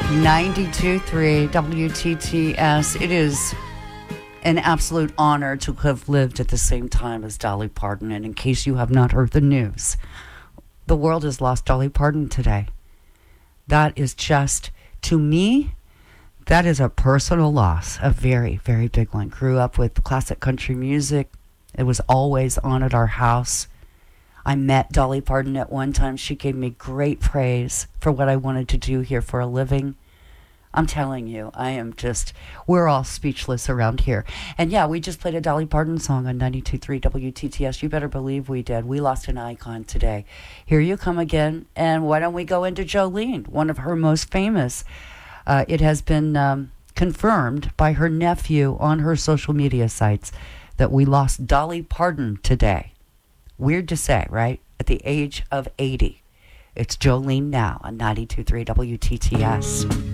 92.3 WTTS. It is an absolute honor to have lived at the same time as Dolly Parton. And in case you have not heard the news, the world has lost Dolly Parton today. That is just, to me, that is a personal loss, a very, very big one. Grew up with classic country music. It was always on at our house. I met Dolly Parton at one time. She gave me great praise for what I wanted to do here for a living. I'm telling you, we're all speechless around here. And yeah, we just played a Dolly Parton song on 92.3 WTTS. You better believe we did. We lost an icon today. Here you come again. And why don't we go into Jolene, one of her most famous. It has been confirmed by her nephew on her social media sites that we lost Dolly Parton today. Weird to say, right? At the age of 80. It's Jolene now on 92.3 WTTS.